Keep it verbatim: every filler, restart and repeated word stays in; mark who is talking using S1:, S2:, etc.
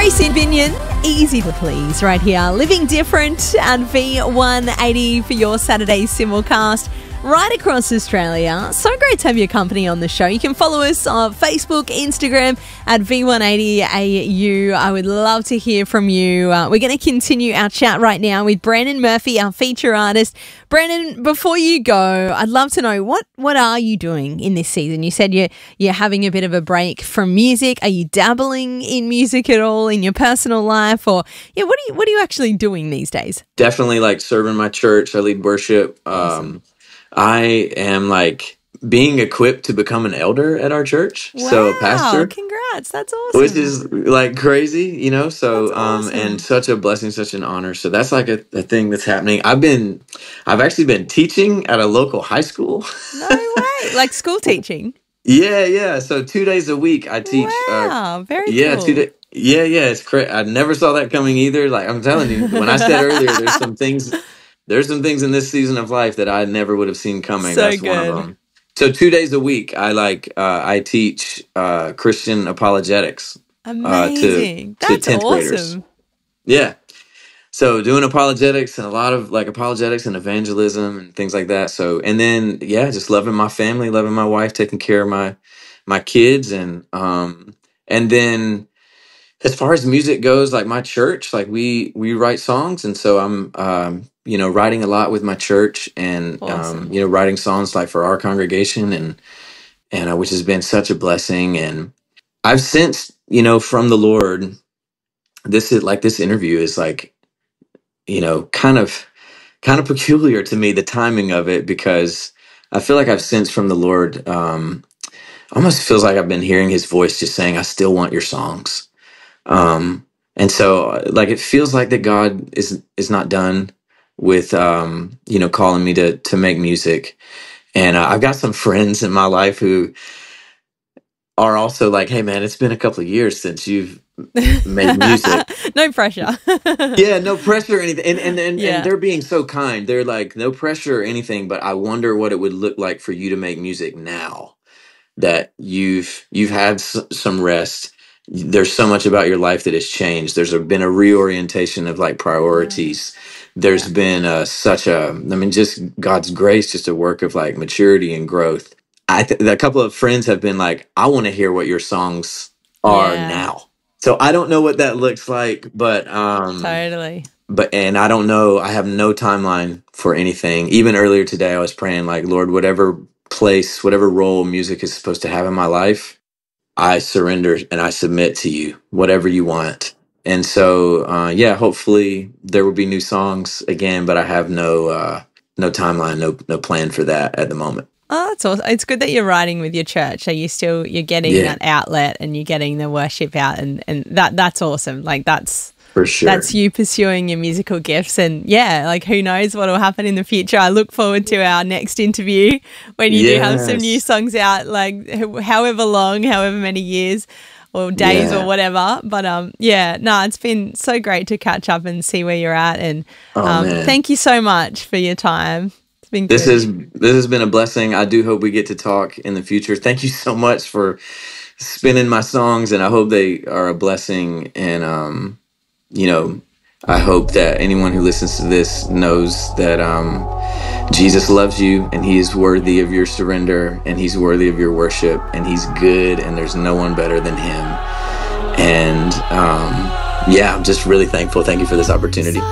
S1: Grace Binion, easy to please right here. Living Different at V one eighty for your Saturday simulcast right across Australia. So great to have your company on the show. You can follow us on Facebook, Instagram at V one eighty A U. I would love to hear from you. Uh, we're going to continue our chat right now with Brandon Murphy, our feature artist. Brandon, before you go, I'd love to know, what what are you doing in this season? You said you're, you're having a bit of a break from music. Are you dabbling in music at all in your personal life? Or yeah, what are you, what are you actually doing these days?
S2: Definitely like serving my church. I lead worship.
S1: Awesome.
S2: Um, I am like being equipped to become an elder at our church.
S1: Wow,
S2: so a pastor.
S1: Congrats. That's awesome.
S2: Which is like crazy, you know, so,
S1: That's
S2: um,
S1: awesome.
S2: and such a blessing, such an honor. So that's like a, a thing that's happening. I've been, I've actually been teaching at a local high school.
S1: No way. Like school teaching?
S2: Yeah, yeah. So two days a week I teach.
S1: Wow,
S2: Uh,
S1: very
S2: yeah,
S1: cool.
S2: two days. Yeah, yeah. It's crazy. I never saw that coming either. Like I'm telling you, when I said earlier, there's some things, there's some things in this season of life that I never would have seen coming.
S1: So
S2: That's one
S1: good.
S2: of them. So two days a week, I like uh, I teach uh, Christian apologetics uh, to
S1: Amazing.
S2: to
S1: That's
S2: tenth graders.
S1: awesome.
S2: Yeah. So doing apologetics and a lot of like apologetics and evangelism and things like that. So and then yeah, just loving my family, loving my wife, taking care of my my kids, and um and then as far as music goes, like my church, like we we write songs, and so I'm um you know writing a lot with my church, and um
S1: Awesome.
S2: you know writing songs like for our congregation, and and uh, which has been such a blessing. And I've sensed, you know from the Lord, this is like this interview is like, you know kind of kind of peculiar to me, the timing of it, because I feel like I've sensed from the Lord, um almost feels like I've been hearing his voice just saying, I still want your songs. Um, and so uh, like, it feels like that God is, is not done with, um, you know, calling me to, to make music. And uh, I've got some friends in my life who are also like, hey man, it's been a couple of years since you've made music.
S1: No pressure.
S2: Yeah, no pressure or anything. And, and, and,
S1: Yeah.
S2: and they're being so kind. They're like, no pressure or anything, but I wonder what it would look like for you to make music now that you've, you've had s- some rest. There's so much about your life that has changed. There's a, been a reorientation of like priorities. There's
S1: Yeah.
S2: been uh, such a, I mean, just God's grace, just a work of like maturity and growth. I th- a couple of friends have been like, I want to hear what your songs are
S1: Yeah.
S2: now. So I don't know what that looks like, but um,
S1: Totally.
S2: but and I don't know. I have no timeline for anything. Even earlier today, I was praying like, Lord, whatever place, whatever role music is supposed to have in my life, I surrender and I submit to you, whatever you want. And so, uh, yeah, hopefully there will be new songs again, but I have no, uh, no timeline, no, no plan for that at the moment.
S1: Oh, that's awesome. It's good that you're writing with your church. So you still, you're getting
S2: Yeah,
S1: that outlet and you're getting the worship out, and, and that that's awesome. Like that's,
S2: for sure.
S1: that's you pursuing your musical gifts. And yeah, like who knows what will happen in the future. I look forward to our next interview when you do have some new
S2: Yes.
S1: songs out, like h- however long, however many years or days or
S2: Yeah.
S1: whatever. But um, yeah, no, it's been so great to catch up and see where you're at. And
S2: Oh
S1: um,
S2: man.
S1: thank you so much for your time. It's been
S2: This
S1: good.
S2: is this has been a blessing. I do hope we get to talk in the future. Thank you so much for spinning my songs, and I hope they are a blessing. And um, you know, I hope that anyone who listens to this knows that um, Jesus loves you, and He is worthy of your surrender, and He's worthy of your worship, and He's good, and there's no one better than Him. And um, yeah, I'm just really thankful. Thank you for this opportunity.